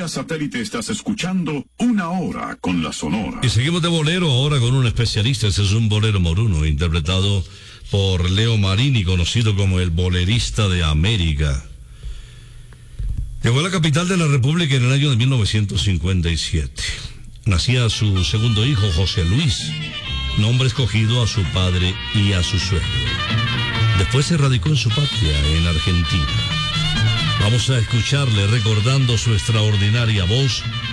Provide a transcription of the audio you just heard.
satélite estás escuchando Una Hora con la Sonora. Y seguimos de bolero ahora con un especialista. Ese es un bolero moruno interpretado por Leo Marini, conocido como el bolerista de América. Llegó a la capital de la República en el año de 1957. Nacía su segundo hijo, José Luis, nombre escogido a su padre y a su suegro. Después se radicó en su patria, en Argentina. Vamos a escucharle recordando su extraordinaria voz